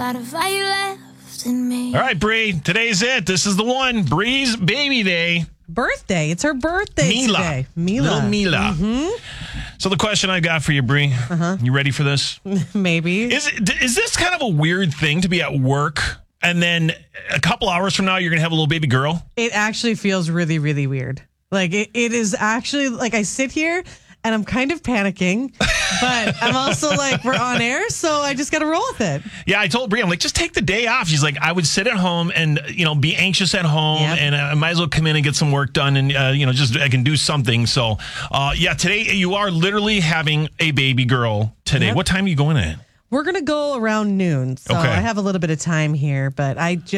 Lot of fire left in me. All right, Bree, today's it. This is the one. Bree's baby day. Birthday. It's her birthday today. Little Mila. Mm-hmm. So the question I got for you, Bree, you ready for this? Maybe. Is this kind of a weird thing to be at work and then a couple hours from now you're going to have a little baby girl? It actually feels really, really weird. Like it is actually like I sit here and I'm kind of panicking, but I'm also like, we're on air, so I just got to roll with it. Yeah, I told Bree, I'm like, just take the day off. She's like, I would sit at home and, be anxious at home and I might as well come in and get some work done and, just I can do something. So, today you are literally having a baby girl today. Yep. What time are you going at? We're going to go around noon, so Okay. I have a little bit of time here, but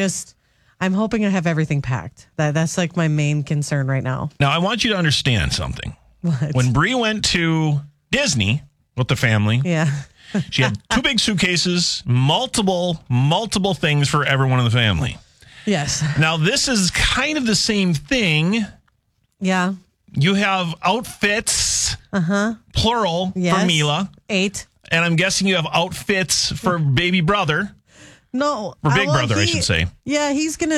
I'm hoping I have everything packed. That's like my main concern right now. Now, I want you to understand something. What? When Bree went to Disney with the family, Yeah. she had 2 big suitcases, multiple things for everyone in the family. Yes. Now, this is kind of the same thing. Yeah. You have outfits, plural, Yes. for Mila. 8. And I'm guessing you have outfits for baby brother. No. For big brother, I should say. Yeah,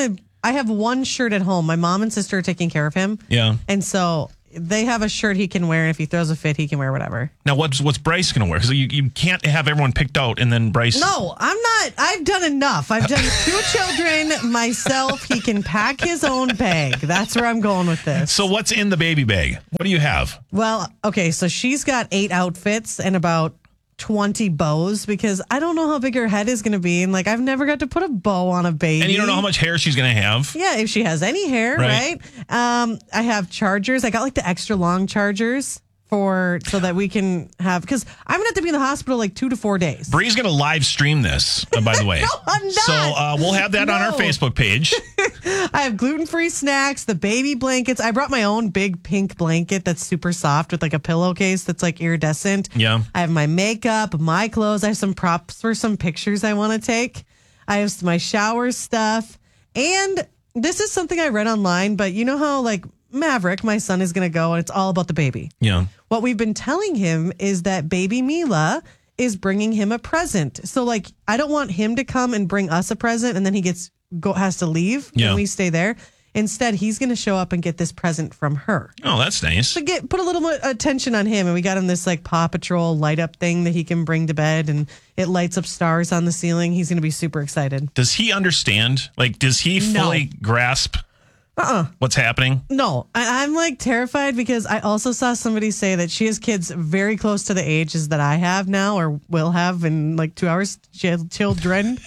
I have one shirt at home. My mom and sister are taking care of him. Yeah. And so they have a shirt he can wear, and if he throws a fit, he can wear whatever. Now, what's Bryce going to wear? Because you can't have everyone picked out and then Bryce... No, I'm not. I've done enough. I've done 2 children, myself. He can pack his own bag. That's where I'm going with this. So what's in the baby bag? What do you have? Well, okay, so she's got 8 outfits and about 20 bows because I don't know how big her head is going to be. And I've never got to put a bow on a baby. And you don't know how much hair she's going to have. Yeah, if she has any hair, right? I have chargers. I got the extra long chargers so that we can have, because I'm going to have to be in the hospital 2 to 4 days. Bree's going to live stream this, by the way. No, I'm not. So we'll have that on our No. Facebook page. I have gluten-free snacks, the baby blankets. I brought my own big pink blanket that's super soft with a pillowcase that's iridescent. Yeah. I have my makeup, my clothes. I have some props for some pictures I want to take. I have my shower stuff. And this is something I read online, but you know how Maverick, my son, is going to go and it's all about the baby. Yeah. What we've been telling him is that baby Mila is bringing him a present. So I don't want him to come and bring us a present and then he has to leave Yeah. and we stay there. Instead, he's going to show up and get this present from her. Oh, that's nice. So put a little more attention on him. And we got him this Paw Patrol light up thing that he can bring to bed and it lights up stars on the ceiling. He's going to be super excited. Does he understand? Does he fully grasp what's happening? No, I'm terrified because I also saw somebody say that she has kids very close to the ages that I have now or will have in 2 hours. Children.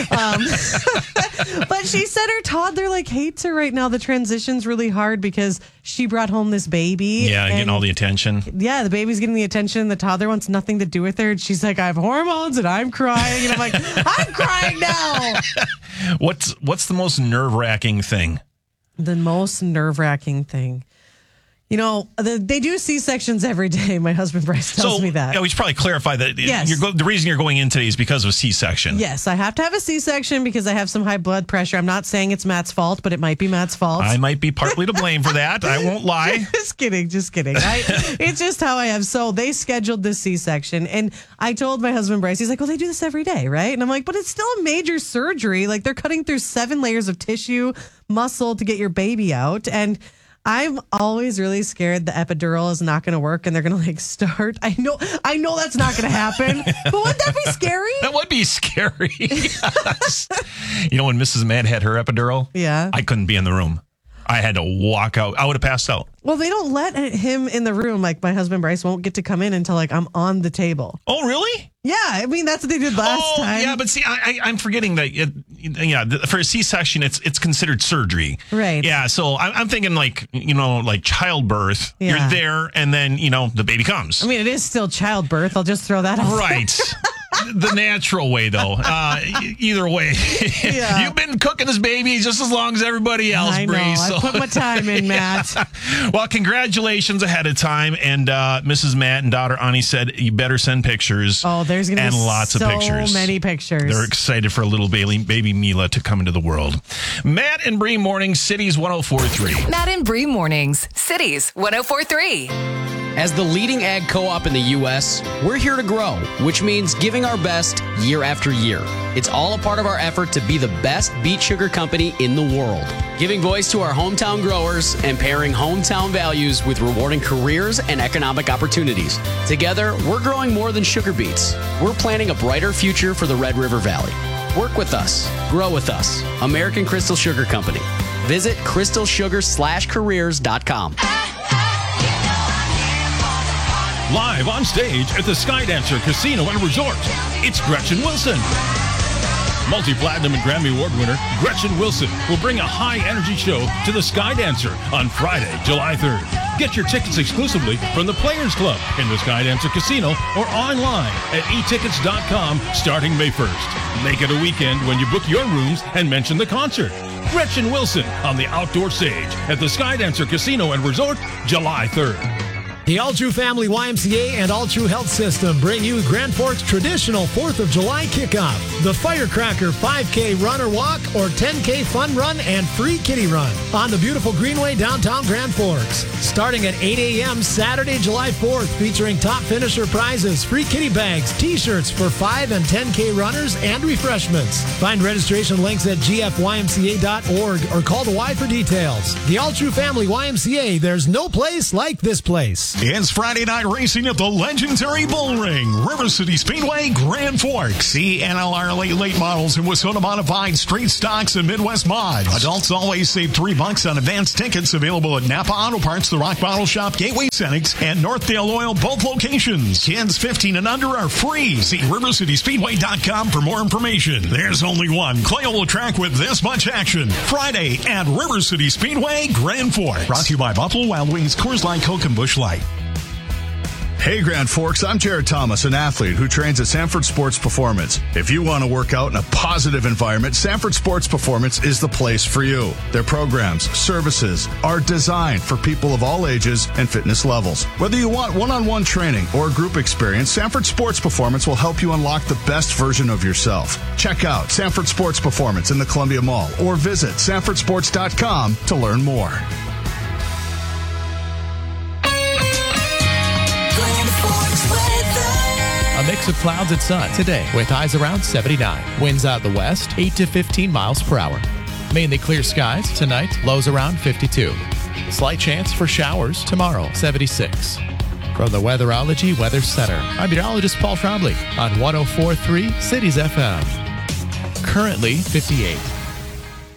But she said her toddler hates her right now. The transition's really hard because she brought home this baby. Yeah, getting all the attention. Yeah, the baby's getting the attention. The toddler wants nothing to do with her. And she's like, I have hormones and I'm crying. And I'm like, I'm crying now. What's the most nerve-wracking thing? The most nerve-wracking thing. They do C-sections every day. My husband Bryce tells me that. Yeah, we should probably clarify that. Yes. The reason you're going in today is because of a C-section. Yes, I have to have a C-section because I have some high blood pressure. I'm not saying it's Matt's fault, but it might be Matt's fault. I might be partly to blame for that. I won't lie. Just kidding. It's just how I am. So they scheduled this C-section, and I told my husband Bryce, he's like, well, they do this every day, right? And I'm like, but it's still a major surgery. They're cutting through 7 layers of tissue, muscle to get your baby out. And I'm always really scared the epidural is not going to work and they're going to start. I know that's not going to happen, but wouldn't that be scary? That would be scary. When Mrs. Matt had her epidural, Yeah. I couldn't be in the room. I had to walk out. I would have passed out. Well, they don't let him in the room. My husband Bryce won't get to come in until I'm on the table. Oh, really? Yeah, I mean that's what they did last time. Yeah, but see, I'm forgetting that. For a C-section, it's considered surgery, Right. Yeah, so I'm thinking childbirth. Yeah. You're there, and then the baby comes. I mean, it is still childbirth. I'll just throw that out. Right. The natural way, though. Either way, Yeah. You've been cooking this baby just as long as everybody else, I know. Bree. I put my time in, Matt. Well, congratulations ahead of time. And Mrs. Matt and daughter Ani said you better send pictures. Oh, there's going to be lots of pictures. So many pictures. They're excited for a little baby Mila to come into the world. Matt and Bree Mornings, Cities 104.3. Matt and Bree Mornings, Cities 104.3. As the leading ag co-op in the U.S., we're here to grow, which means giving our best year after year. It's all a part of our effort to be the best beet sugar company in the world, giving voice to our hometown growers and pairing hometown values with rewarding careers and economic opportunities. Together, we're growing more than sugar beets. We're planning a brighter future for the Red River Valley. Work with us. Grow with us. American Crystal Sugar Company. Visit crystalsugar/careers.com. Live on stage at the Skydancer Casino and Resort, it's Gretchen Wilson. Multi-platinum and Grammy Award winner Gretchen Wilson will bring a high-energy show to the Skydancer on Friday, July 3rd. Get your tickets exclusively from the Players Club in the Skydancer Casino or online at etickets.com starting May 1st. Make it a weekend when you book your rooms and mention the concert. Gretchen Wilson on the outdoor stage at the Skydancer Casino and Resort, July 3rd. The All True Family YMCA and All True Health System bring you Grand Forks' traditional 4th of July kickoff. The Firecracker 5K run or walk or 10K fun run and free kitty run on the beautiful Greenway downtown Grand Forks. Starting at 8 a.m. Saturday, July 4th, featuring top finisher prizes, free kitty bags, t-shirts for 5 and 10K runners, and refreshments. Find registration links at gfymca.org or call the Y for details. The All True Family YMCA, there's no place like this place. It's Friday night racing at the legendary Bull Ring, River City Speedway, Grand Forks. See NLR late models and Wissona Modified Street Stocks and Midwest Mods. Adults always save $3 on advance tickets, available at Napa Auto Parts, the Rock Bottle Shop, Gateway Cenex, and Northdale Oil, both locations. Kids 15 and under are free. See rivercityspeedway.com for more information. There's only one Clayola track with this much action. Friday at River City Speedway, Grand Forks. Brought to you by Buffalo Wild Wings, Coors Light, Coke, and Busch Light. Hey Grand Forks, I'm Jared Thomas, an athlete who trains at Sanford Sports Performance. If you want to work out in a positive environment, Sanford Sports Performance is the place for you. Their programs, services are designed for people of all ages and fitness levels. Whether you want one-on-one training or group experience, Sanford Sports Performance will help you unlock the best version of yourself. Check out Sanford Sports Performance in the Columbia Mall or visit sanfordsports.com to learn more. A mix of clouds and sun today with highs around 79. Winds out the west, 8 to 15 miles per hour. Mainly clear skies tonight, lows around 52. Slight chance for showers tomorrow, 76. From the Weatherology Weather Center, I'm meteorologist Paul Trombley on 104.3 Cities FM. Currently 58.